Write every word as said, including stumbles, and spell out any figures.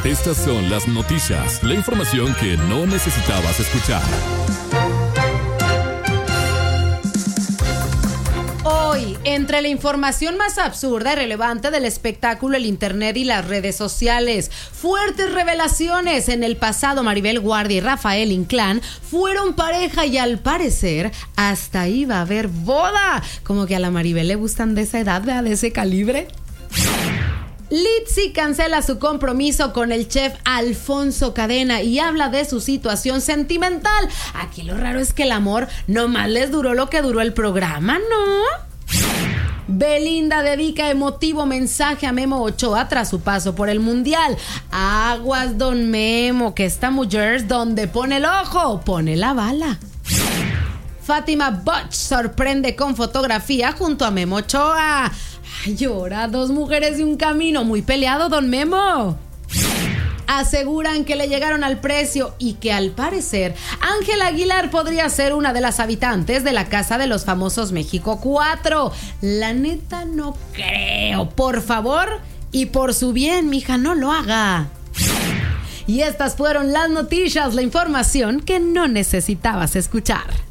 Estas son las noticias, la información que no necesitabas escuchar. Hoy, entre la información más absurda y relevante del espectáculo, el internet y las redes sociales, fuertes revelaciones. En el pasado, Maribel Guardia y Rafael Inclán fueron pareja y al parecer hasta iba a haber boda. Como que a la Maribel le gustan de esa edad, ¿verdad? De ese calibre. Litzy cancela su compromiso con el chef Alfonso Cadena y habla de su situación sentimental. Aquí lo raro es que el amor nomás les duró lo que duró el programa, ¿no? Belinda dedica emotivo mensaje a Memo Ochoa tras su paso por el Mundial. Aguas, don Memo, que esta mujer donde pone el ojo, pone la bala. Fátima Butch sorprende con fotografía junto a Memo Ochoa. Ay, llora, dos mujeres y un camino. Muy peleado, don Memo. Aseguran que le llegaron al precio y que al parecer Ángela Aguilar podría ser una de las habitantes de la Casa de los Famosos México cuatro. La neta no creo. Por favor y por su bien, mija, no lo haga. Y estas fueron las noticias, la información que no necesitabas escuchar.